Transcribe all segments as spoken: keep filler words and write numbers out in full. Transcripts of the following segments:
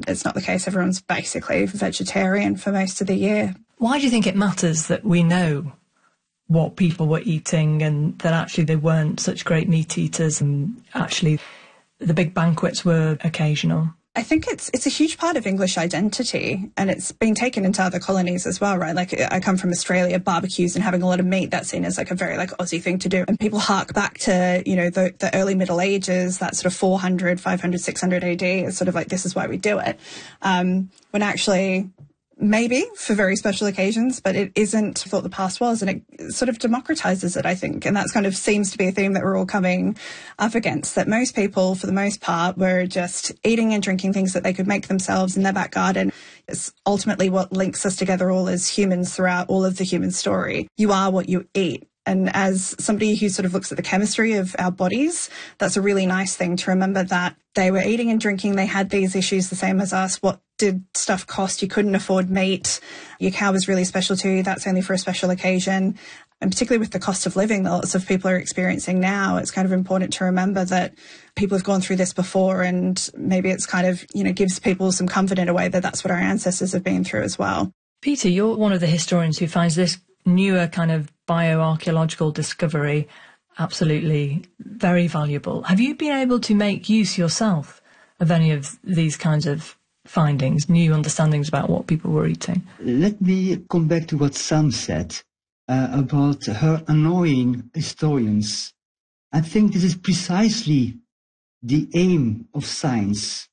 and it's not the case. Everyone's basically vegetarian for most of the year. Why do you think it matters that we know what people were eating and that actually they weren't such great meat eaters and actually the big banquets were occasional? I think it's it's a huge part of English identity, and it's been taken into other colonies as well, right? Like, I come from Australia, barbecues and having a lot of meat, that's seen as like a very like Aussie thing to do. And people hark back to, you know, the, the early Middle Ages, that sort of four hundred, five hundred, six hundred A D is sort of like, this is why we do it. Um, when actually, maybe for very special occasions, but it isn't what the past was, and it sort of democratizes it, I think. And that's kind of seems to be a theme that we're all coming up against, that most people, for the most part, were just eating and drinking things that they could make themselves in their back garden. It's ultimately what links us together all as humans throughout all of the human story. You are what you eat. And as somebody who sort of looks at the chemistry of our bodies, that's a really nice thing to remember, that they were eating and drinking. They had these issues the same as us. What did stuff cost? You couldn't afford meat. Your cow was really special to you. That's only for a special occasion. And particularly with the cost of living that lots of people are experiencing now, it's kind of important to remember that people have gone through this before, and maybe it's kind of, you know, gives people some comfort in a way that that's what our ancestors have been through as well. Peter, you're one of the historians who finds this newer kind of bioarchaeological discovery absolutely very valuable. Have you been able to make use yourself of any of these kinds of findings, new understandings about what people were eating? Let me come back to what Sam said uh, about her annoying historians. I think this is precisely the aim of science,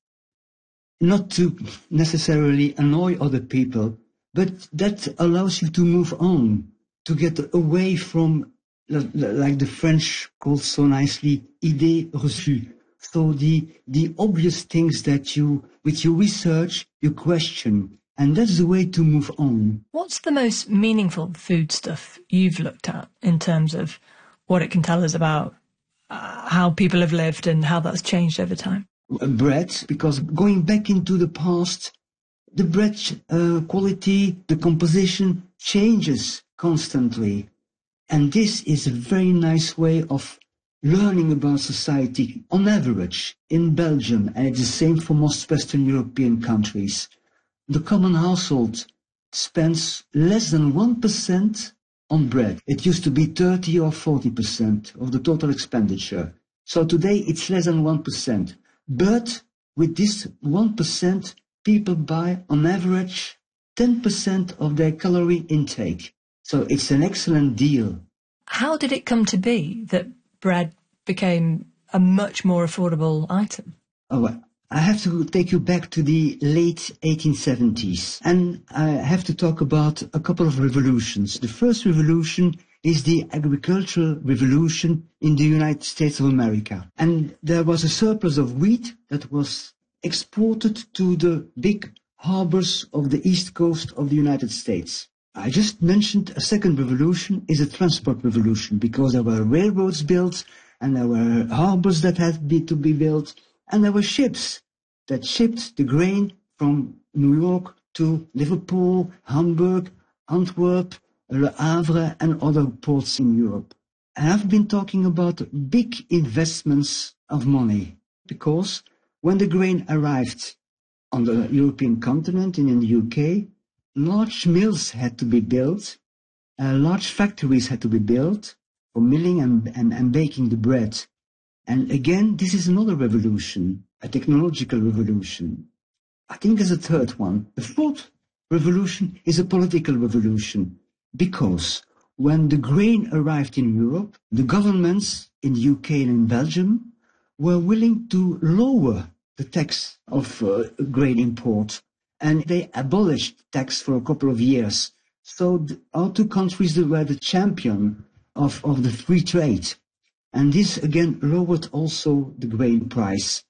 not to necessarily annoy other people, but that allows you to move on, to get away from, like the French call so nicely, idées reçues. So the, the obvious things that you, with your research, you question, and that's the way to move on. What's the most meaningful food stuff you've looked at in terms of what it can tell us about uh, how people have lived and how that's changed over time? Bread, because going back into the past, the bread uh, quality, the composition changes constantly. And this is a very nice way of learning about society on average in Belgium, and it's the same for most Western European countries. The common household spends less than one percent on bread. It used to be thirty or forty percent of the total expenditure. So today it's less than one percent. But with this one percent, people buy on average ten percent of their calorie intake. So it's an excellent deal. How did it come to be that bread became a much more affordable item? Oh, I have to take you back to the late eighteen seventies. And I have to talk about a couple of revolutions. The first revolution is the agricultural revolution in the United States of America. And there was a surplus of wheat that was exported to the big harbors of the east coast of the United States. I just mentioned a second revolution is a transport revolution, because there were railroads built, and there were harbors that had be, to be built, and there were ships that shipped the grain from New York to Liverpool, Hamburg, Antwerp, Le Havre, and other ports in Europe. And I've been talking about big investments of money, because when the grain arrived on the European continent and in the U K, large mills had to be built, uh, large factories had to be built for milling and, and, and baking the bread. And again, this is another revolution, a technological revolution. I think there's a third one. The fourth revolution is a political revolution, because when the grain arrived in Europe, the governments in the U K and in Belgium were willing to lower the tax of uh, grain import. And they abolished tax for a couple of years. So the, our two countries were the champion of, of the free trade. And this again lowered also the grain price.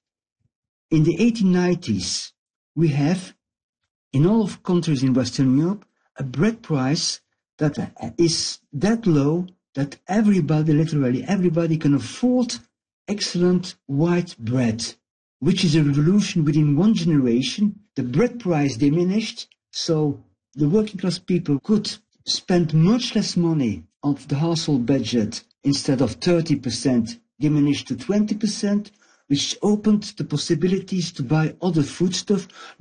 In the eighteen nineties, we have, in all of countries in Western Europe, a bread price that is that low that everybody, literally everybody, can afford excellent white bread, which is a revolution within one generation. The bread price diminished, so the working class people could spend much less money of the household budget. Instead of thirty percent, diminished to twenty percent, which opened the possibilities to buy other foodstuff.